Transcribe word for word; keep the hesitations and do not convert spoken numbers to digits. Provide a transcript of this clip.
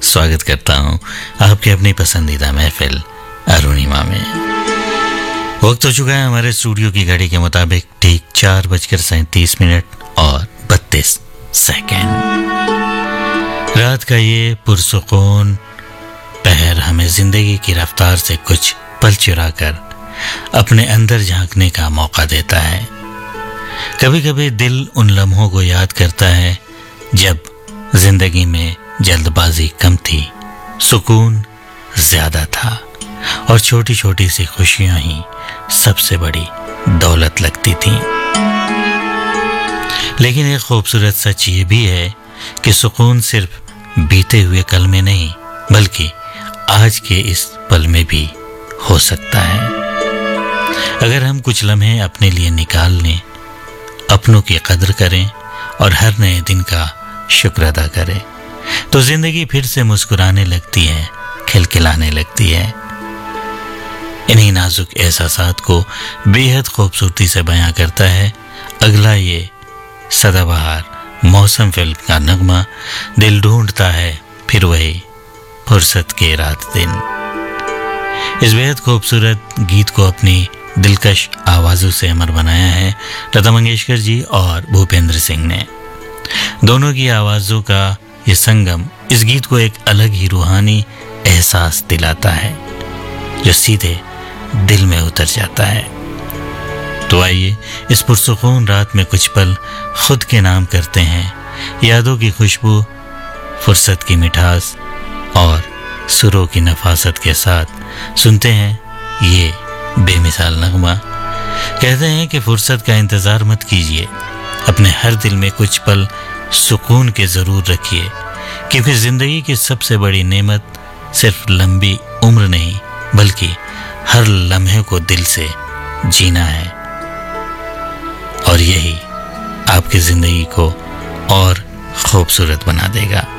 स्वागत करता हूँ आपके अपनी पसंदीदा महफिल अरुणिमा में। वक्त हो चुका है हमारे स्टूडियो की घड़ी के मुताबिक ठीक चार बजकर सैंतीस मिनट और बत्तीस सेकेंड। रात का ये पुरसुकून पहर हमें जिंदगी की रफ्तार से कुछ पल चुरा कर अपने अंदर झांकने का मौका देता है। कभी कभी दिल उन लम्हों को याद करता है जब जिंदगी में जल्दबाजी कम थी, सुकून ज्यादा था और छोटी छोटी सी खुशियां ही सबसे बड़ी दौलत लगती थी। लेकिन एक खूबसूरत सच ये भी है कि सुकून सिर्फ बीते हुए कल में नहीं बल्कि आज के इस पल में भी हो सकता है। अगर हम कुछ लम्हे अपने लिए निकाल लें, अपनों की कदर करें और हर नए दिन का शुक्र अदा करें तो जिंदगी फिर से मुस्कुराने लगती है, खिलखिलाने लगती है। इन्हीं नाजुक एहसासात को बेहद खूबसूरती से बयां करता है अगला ये सदाबहार मौसम फिल्म का नगमा, दिल ढूंढता है फिर वही फुर्सत के रात दिन। इस बेहद खूबसूरत गीत को अपनी दिलकश आवाज़ों से अमर बनाया है लता मंगेशकर जी और भूपेंद्र सिंह ने। दोनों की आवाज़ों का ये संगम इस गीत को एक अलग ही रूहानी एहसास दिलाता है जो सीधे दिल में उतर जाता है। तो आइए इस पुरसुकून रात में कुछ पल खुद के नाम करते हैं, यादों की खुशबू, फुर्सत की मिठास और सुरों की नफासत के साथ सुनते हैं ये बेमिसाल नगमा। कहते हैं कि फुर्सत का इंतज़ार मत कीजिए, अपने हर दिल में कुछ पल सुकून के ज़रूर रखिए, क्योंकि ज़िंदगी की सबसे बड़ी नेमत सिर्फ लंबी उम्र नहीं बल्कि हर लम्हे को दिल से जीना है और यही आपकी ज़िंदगी को और खूबसूरत बना देगा।